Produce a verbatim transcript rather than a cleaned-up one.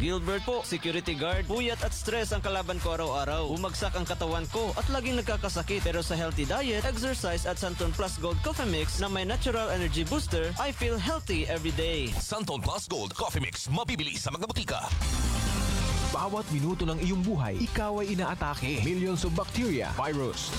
Gilbert po, security guard. Puyat at stress ang kalaban ko araw-araw. Bumagsak ang katawan ko at laging nagkakasakit. Pero sa healthy diet, exercise at Santon Plus Gold Coffee Mix na may natural energy booster, I feel healthy every day. Santon Plus Gold Coffee Mix, mabibili sa mga butika. Bawat minuto ng iyong buhay, ikaw ay inaatake. Millions of bacteria, virus,